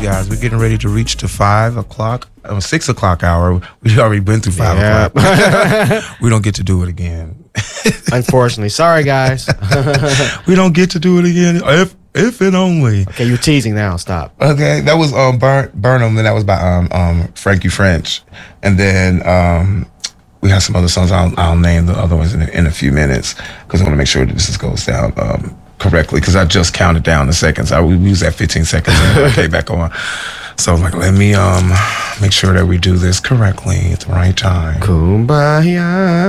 guys. We're getting ready to reach the 5 o'clock, 6 o'clock hour. We've already been through 5 o'clock. We don't get to do it again. Unfortunately. Sorry, guys. We don't get to do it again. If and only. Okay, you're teasing now. Stop. Okay, that was Burnham, and that was by Frankie French. And then we have some other songs. I'll name the other ones in a few minutes because I want to make sure that this goes down correctly because I just counted down the seconds. We used that 15 seconds and I came back on. So I'm like, let me make sure that we do this correctly at the right time. Kumbaya.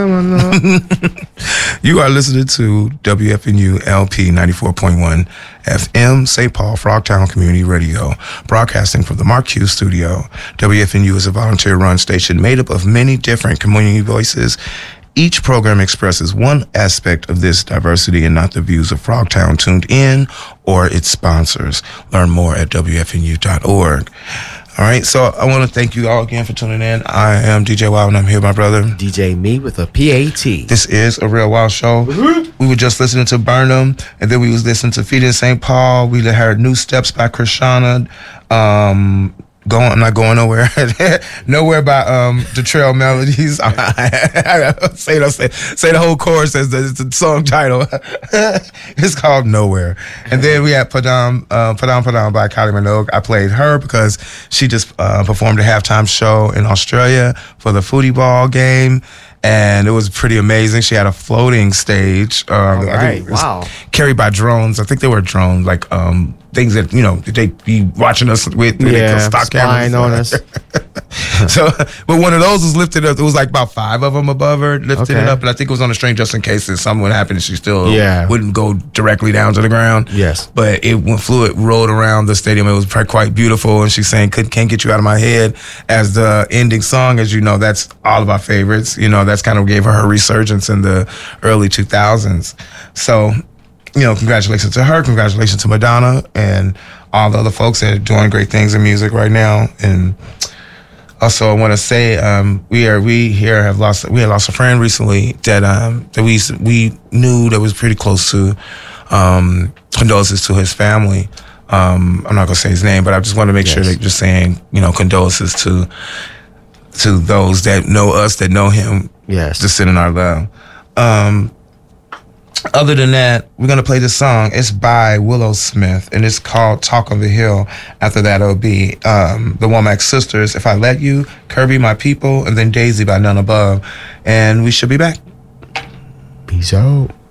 You are listening to WFNU LP 94.1 FM, St. Paul, Frogtown Community Radio, broadcasting from the Mark Hughes Studio. WFNU is a volunteer-run station made up of many different community voices. Each program expresses one aspect of this diversity and not the views of Frogtown tuned in or its sponsors. Learn more at WFNU.org. All right, so I want to thank you all again for tuning in. I am DJ Wild, and I'm here with my brother. DJ Me with a PAT. This is A Real Wild Show. We were just listening to Burnham, and then we was listening to Feet in St. Paul. We heard New Steps by Krishana. I'm not going nowhere. Nowhere by the Trail Melodies. say the whole chorus as the song title. It's called Nowhere. And then we had Padam by Kylie Minogue. I played her because she just performed a halftime show in Australia for the Foodie Ball game. And it was pretty amazing. She had a floating stage. Right. Wow. Carried by drones. I think they were drones, like things that, they be watching us with. Yeah, stock spying on us. So, but one of those was lifted up. It was like about 5 of them above her, lifted it up. And I think it was on a string just in case that something would happen and she still wouldn't go directly down to the ground. Yes. But it rolled around the stadium. It was quite beautiful. And she's saying, Can't Get You Out of My Head as the ending song. As you know, that's all of our favorites. That's kind of gave her resurgence in the early 2000s. So, congratulations to her. Congratulations to Madonna and all the other folks that are doing great things in music right now. And also, I want to say we had lost a friend recently that we knew that was pretty close to. Condolences to his family. I'm not gonna say his name, but I just want to make sure that you're saying condolences to those that know us, that know him. Yes, just sending our love. Other than that, we're going to play this song. It's by Willow Smith, and it's called Talk of the Hill. After that, it'll be the Womack Sisters, If I Let You, Kirby, My People, and then Daisy by None Above. And we should be back. Peace out.